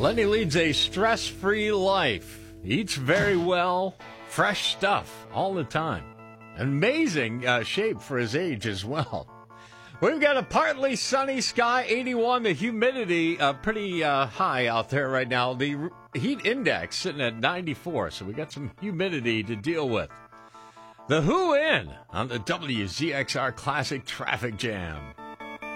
Lenny leads a stress-free life. Eats very well. Fresh stuff all the time. Amazing shape for his age as well. We've got a partly sunny sky, 81. The humidity pretty high out there right now. The heat index sitting at 94, so we got some humidity to deal with. The Who In on the WZXR Classic Traffic Jam.